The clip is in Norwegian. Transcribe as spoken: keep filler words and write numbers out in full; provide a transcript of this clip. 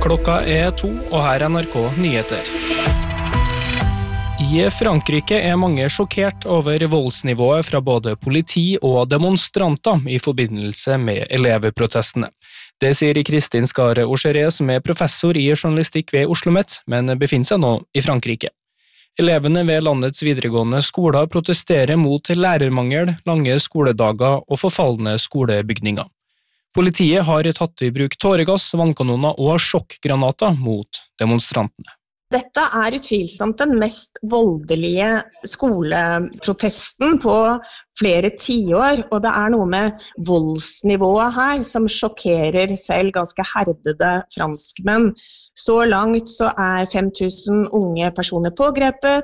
Klokka er to, og her er N R K Nyheter. I Frankrike er mange sjokkert over voldsnivået fra både politi og demonstranter i forbindelse med elevprotestene. Det sier Kristin Skare Aucheret, som er professor i journalistikk ved OsloMet, men befinner seg nå i Frankrike. Elevene ved landets videregående skoler protesterer mot lærermangel, lange skoledager og forfallende skolebygninger. Politiet har tatt i bruk tåregass, vannkanoner og sjokkgranater mot demonstrantene. Dette er utvilsomt den mest voldelige skoleprotesten på flere tiår, og det er noe med voldsnivået her som sjokkerer selv ganske herdede franskmenn. Så langt så er fem tusen unge personer pågrepet,